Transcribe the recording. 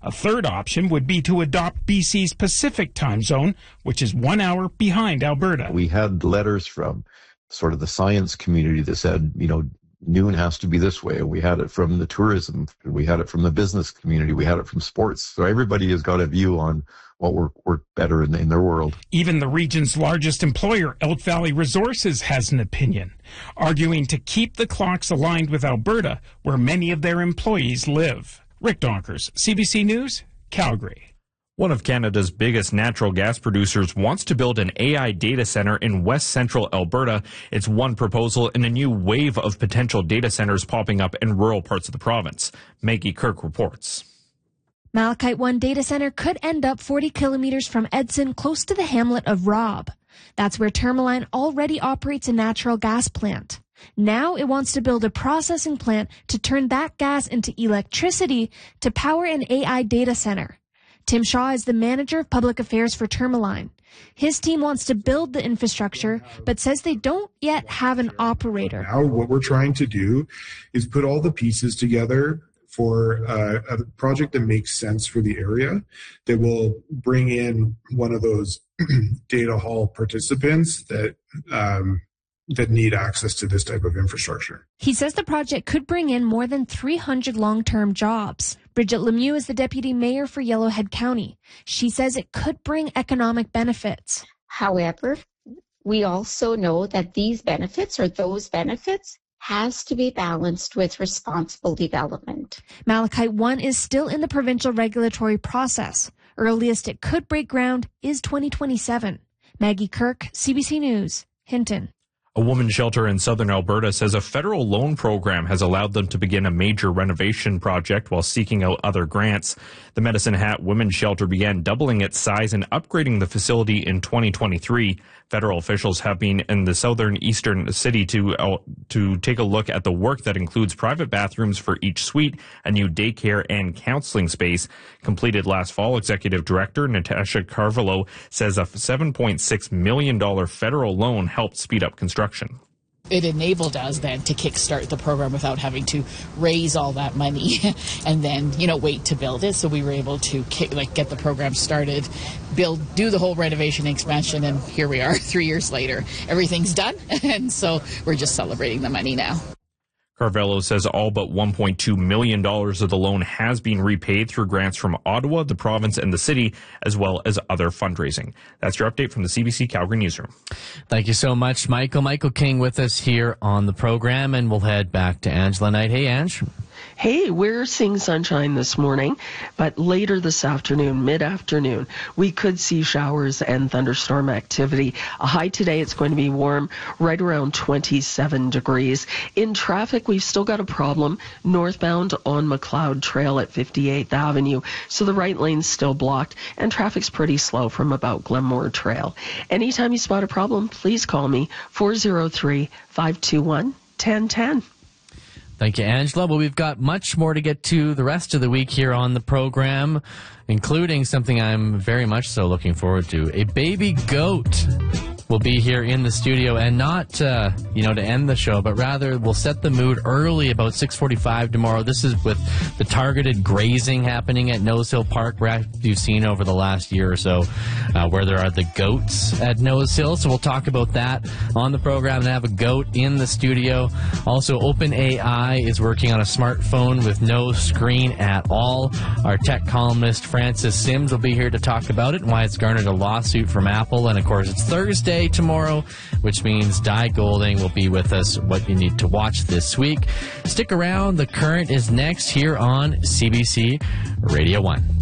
A third option would be to adopt BC's Pacific time zone, which is 1 hour behind Alberta. We had letters from sort of the science community that said, noon has to be this way. We had it from the tourism. We had it from the business community. We had it from sports. So everybody has got a view on what worked better in their world. Even the region's largest employer, Elk Valley Resources, has an opinion, arguing to keep the clocks aligned with Alberta, where many of their employees live. Rick Donkers, CBC News, Calgary. One of Canada's biggest natural gas producers wants to build an AI data center in west central Alberta. It's one proposal in a new wave of potential data centers popping up in rural parts of the province. Maggie Kirk reports. Malachite One data center could end up 40 kilometers from Edson, close to the hamlet of Robb. That's where Tourmaline already operates a natural gas plant. Now it wants to build a processing plant to turn that gas into electricity to power an AI data center. Tim Shaw is the manager of public affairs for Tourmaline. His team wants to build the infrastructure, but says they don't yet have an operator. Now what we're trying to do is put all the pieces together for a project that makes sense for the area, that will bring in one of those data hall participants that need access to this type of infrastructure. He says the project could bring in more than 300 long-term jobs. Bridget Lemieux is the deputy mayor for Yellowhead County. She says it could bring economic benefits. However, we also know that these benefits, or those benefits, has to be balanced with responsible development. Malachite One is still in the provincial regulatory process. Earliest it could break ground is 2027. Maggie Kirk, CBC News, Hinton. A women's shelter in southern Alberta says a federal loan program has allowed them to begin a major renovation project while seeking out other grants. The Medicine Hat Women's Shelter began doubling its size and upgrading the facility in 2023. Federal officials have been in the southern eastern city to take a look at the work that includes private bathrooms for each suite, a new daycare and counseling space. Completed last fall, Executive Director Natasha Carvalho says a $7.6 million federal loan helped speed up construction. It enabled us then to kickstart the program without having to raise all that money and then, wait to build it. So we were able to get the program started, do the whole renovation expansion, and here we are 3 years later. Everything's done, and so we're just celebrating the money now. Carvalho says all but $1.2 million of the loan has been repaid through grants from Ottawa, the province, and the city, as well as other fundraising. That's your update from the CBC Calgary Newsroom. Thank you so much, Michael. Michael King with us here on the program, and we'll head back to Angela Knight. Hey, Ange. Hey, we're seeing sunshine this morning, but later this afternoon, mid-afternoon, we could see showers and thunderstorm activity. A high today, it's going to be warm, right around 27 degrees. In traffic, we've still got a problem northbound on McLeod Trail at 58th Avenue, so the right lane's still blocked, and traffic's pretty slow from about Glenmore Trail. Anytime you spot a problem, please call me, 403-521-1010. Thank you, Angela. Well, we've got much more to get to the rest of the week here on the program, including something I'm very much so looking forward to. A baby goat will be here in the studio, and not, to end the show, but rather we'll set the mood early about 6:45 tomorrow. This is with the targeted grazing happening at Nose Hill Park, where you've seen over the last year or so, where there are the goats at Nose Hill. So we'll talk about that on the program and have a goat in the studio. Also, OpenAI is working on a smartphone with no screen at all. Our tech columnist, Francis Sims, will be here to talk about it and why it's garnered a lawsuit from Apple. And, of course, it's Thursday tomorrow, which means Di Golding will be with us. What you need to watch this week. Stick around. The Current is next here on CBC Radio 1.